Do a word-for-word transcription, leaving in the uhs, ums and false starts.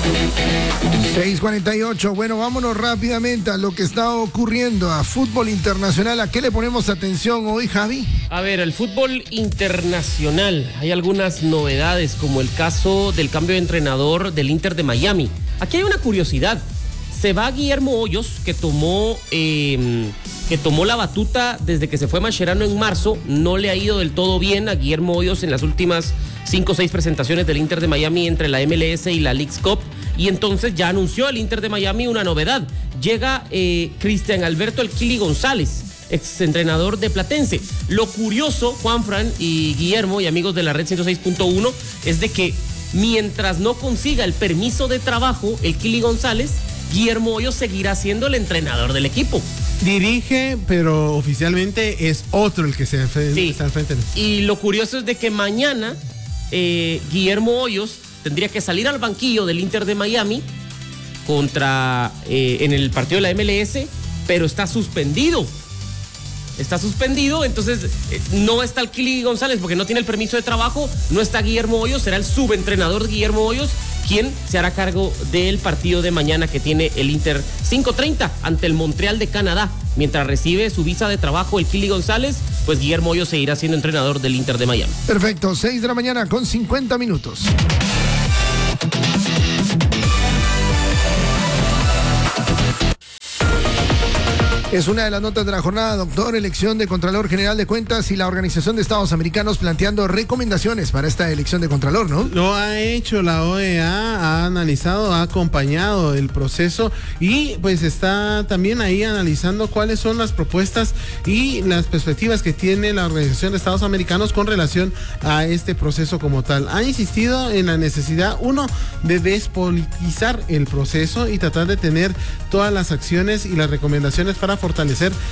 seis cuarenta y ocho, bueno, vámonos rápidamente a lo que está ocurriendo a fútbol internacional. ¿A qué le ponemos atención hoy, Javi? A ver, el fútbol internacional, hay algunas novedades, como el caso del cambio de entrenador del Inter de Miami. Aquí hay una curiosidad, se va Guillermo Hoyos, que tomó, eh, que tomó la batuta desde que se fue Mascherano en marzo. No le ha ido del todo bien a Guillermo Hoyos en las últimas cinco o seis presentaciones del Inter de Miami entre la M L S y la Leagues Cup. Y entonces ya anunció el Inter de Miami una novedad. Llega eh, Cristian Alberto El Kili González, exentrenador de Platense. Lo curioso, Juanfran y Guillermo y amigos de la Red ciento seis punto uno, es de que mientras no consiga el permiso de trabajo, el Kili González, Guillermo Hoyos seguirá siendo el entrenador del equipo. Dirige, pero oficialmente es otro el que se sí. está al frente. Y lo curioso es de que mañana eh, Guillermo Hoyos tendría que salir al banquillo del Inter de Miami contra eh, en el partido de la M L S, pero está suspendido. Está suspendido, entonces eh, no está el Kili González porque no tiene el permiso de trabajo, no está Guillermo Hoyos, será el subentrenador Guillermo Hoyos quien se hará cargo del partido de mañana que tiene el Inter cinco treinta ante el Montreal de Canadá. Mientras recibe su visa de trabajo el Kili González, pues Guillermo Hoyos seguirá siendo entrenador del Inter de Miami. Perfecto, seis de la mañana con cincuenta minutos. Es una de las notas de la jornada, doctor. Elección de Contralor General de Cuentas y la Organización de Estados Americanos planteando recomendaciones para esta elección de Contralor, ¿no? Lo ha hecho la O E A, ha analizado, ha acompañado el proceso y pues está también ahí analizando cuáles son las propuestas y las perspectivas que tiene la Organización de Estados Americanos con relación a este proceso como tal. Ha insistido en la necesidad, uno, de despolitizar el proceso y tratar de tener todas las acciones y las recomendaciones para fortalecer